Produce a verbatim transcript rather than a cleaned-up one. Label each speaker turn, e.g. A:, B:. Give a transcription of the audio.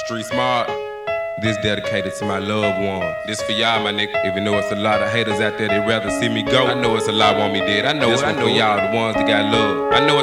A: Street Smart. This dedicated to my loved one. This for y'all, my nigga. Even though it's a lot of haters out there, they rather see me go. I know it's a lot want me dead. I know this one for y'all, the ones that got love. I know it's